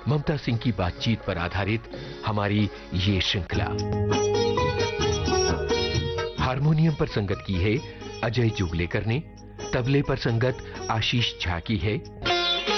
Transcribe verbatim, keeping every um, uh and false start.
ममता सिंह की बातचीत पर आधारित हमारी ये श्रृंखला। हारमोनियम पर संगत की है अजय जुगलेकर ने, तबले पर संगत आशीष झा की है,